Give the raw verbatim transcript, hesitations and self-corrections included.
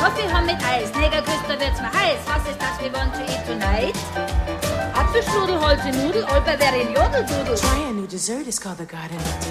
Kaffee haben mit Eis, Negerküster wird's mir heiß. Was ist das, we want to eat tonight? Apfelstrudel, Holze Nudel, Olper wäre ein Jodeldudel. Try a new dessert, it's called the Garden of